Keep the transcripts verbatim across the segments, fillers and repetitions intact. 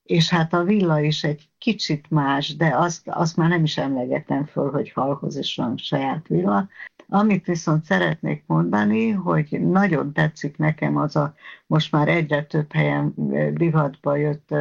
és hát a villa is egy kicsit más, de azt, azt már nem is emlegetem föl, hogy halhoz is van saját villa. Amit viszont szeretnék mondani, hogy nagyon tetszik nekem az a most már egyre több helyen divatba jött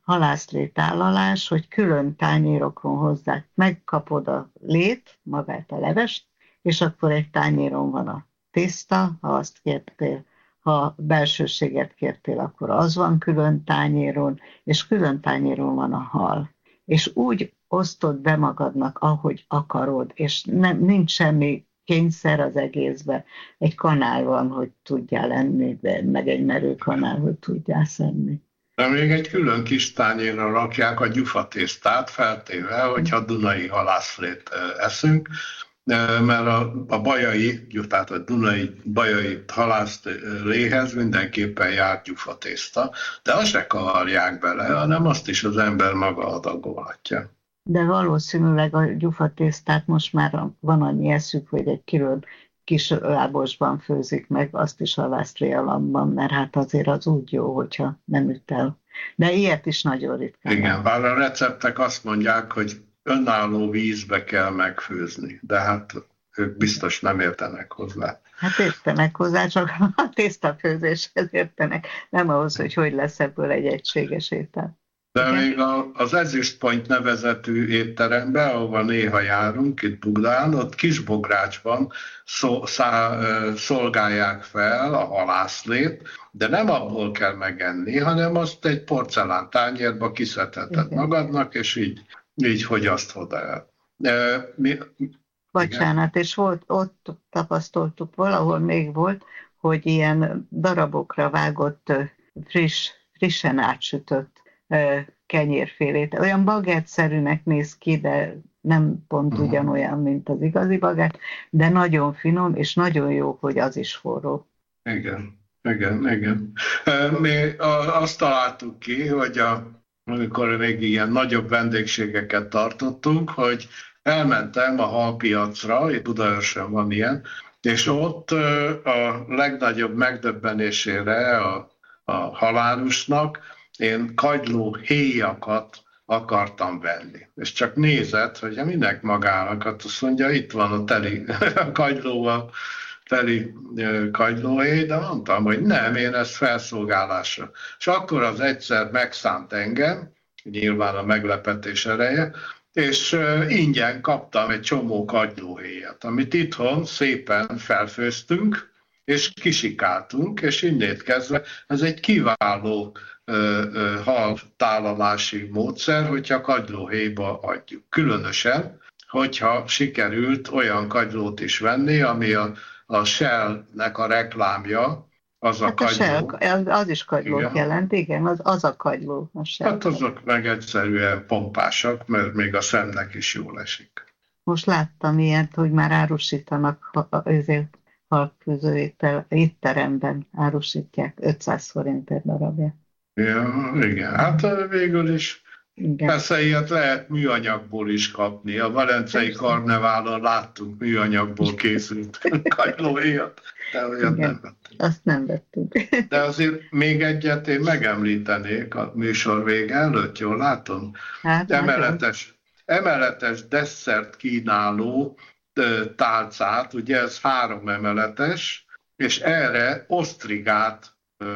halászlétállalás, hogy külön tányérokon hozzák. Megkapod a lét, magát a levest, és akkor egy tányéron van a tészta, ha azt kértél. Ha belsőséget kértél, akkor az van külön tányéron, és külön tányéron van a hal. És úgy osztod be magadnak, ahogy akarod, és nem, nincs semmi kényszer az egészben. Egy kanál van, hogy tudjál enni, de meg egy merőkanál, hogy tudjál enni. De még egy külön kis tányérra rakják a gyufatésztát, feltéve, hogyha dunai halászlét eszünk, mert a, a bajai, tehát a dunai bajai halászléhez mindenképpen jár gyufatészta, de azt se kavarják bele, hanem azt is az ember maga adagolhatja. De valószínűleg a gyufatésztát most már van annyi eszük, hogy egy külön kis lábosban főzik meg, azt is halászlé alapban, mert hát azért az úgy jó, hogyha nem üt el. De ilyet is nagyon ritkán. Igen, bár a receptek azt mondják, hogy önálló vízbe kell megfőzni, de hát ők biztos nem értenek hozzá. Hát értenek hozzá, csak a tésztafőzéshez értenek, nem ahhoz, hogy hogy lesz ebből egy egységes étel. De még az Ezüstpont nevezetű étteremben, ahova néha járunk, itt Bugdán, ott Kisbográcsban szó, szá, szolgálják fel a halászlét, de nem abból kell megenni, hanem azt egy porcelán tányérba kiszedheted magadnak, és így, így fogyasztod el. Mi, Bocsánat, és volt, ott tapasztaltuk, valahol még volt, hogy ilyen darabokra vágott, friss, frissen átsütött kenyérfélét. Olyan bagettszerűnek néz ki, de nem pont uh-huh. ugyanolyan, mint az igazi bagett, de nagyon finom, és nagyon jó, hogy az is forró. Igen, igen, igen. Mi azt találtuk ki, hogy a, amikor még ilyen nagyobb vendégségeket tartottunk, hogy elmentem a halpiacra, itt Budaörsön van ilyen, és ott a legnagyobb megdöbbenésére a, a halálusnak én kagyló héjakat akartam venni. És csak nézett, hogy minek magának, azt mondja, itt van a teli a kagylóval, teli kagylóhéj, de mondtam, hogy nem, én ezt felszolgálásra. És akkor az egyszer megszánt engem, nyilván a meglepetés ereje, és ingyen kaptam egy csomó kagylóhéjat, amit itthon szépen felfőztünk, és kisikáltunk, és innét kezdve ez egy kiváló hal tálalási módszer, hogyha kagylóhéjba adjuk. Különösen, hogyha sikerült olyan kagylót is venni, ami a, a Shell-nek a reklámja, az hát a kagyló. A Shell, az is kagylót igen. jelent, igen, az, az a kagyló. A Shell. Hát azok meg egyszerűen pompásak, mert még a szemnek is jól esik. Most láttam ilyet, hogy már árusítanak azért halfőző étteremben árusítják ötszáz forint per darabja. Ja, igen, hát végül is igen. Persze ilyet lehet műanyagból is kapni. A velencei karneválon láttunk műanyagból készült kagylóhéjat, de olyat igen, nem vettünk. Azt nem vettünk. De azért még egyet én megemlítenék a műsor vége előtt, jól látom? Hát, emeletes, emeletes desszert kínáló tálcát, ugye ez három emeletes, és erre osztrigát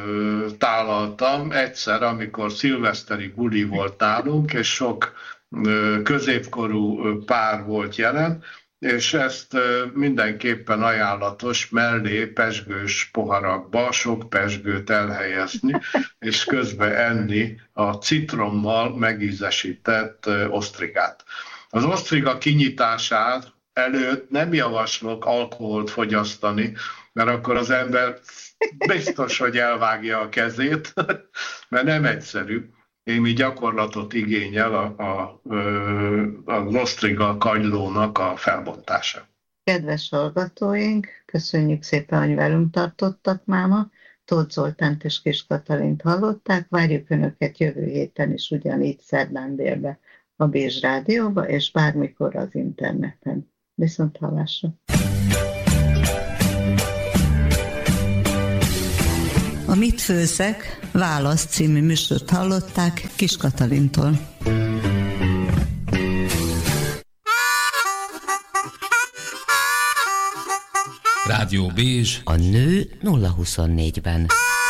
tálaltam egyszer, amikor szilveszteri buli volt nálunk, és sok középkorú pár volt jelen, és ezt mindenképpen ajánlatos mellé pezsgős poharakba sok pezsgőt elhelyezni, és közben enni a citrommal megízesített osztrigát. Az osztriga kinyitását előtt nem javaslok alkoholt fogyasztani, mert akkor az ember biztos, hogy elvágja a kezét, mert nem egyszerű. Némi gyakorlatot igényel a, a, az osztriga kagylónak a felbontása. Kedves hallgatóink, köszönjük szépen, hogy velünk tartottak máma. Tóth Zoltánt és Kis Katalint hallották. Várjuk Önöket jövő héten is ugyanígy szerdán délbe a Bézs Rádióba, és bármikor az interneten. Viszont hallásra! A Mit főzek? Válasz című műsort hallották Kis Katalintól. Rádió Bézs, a nő nulla huszonnégyben.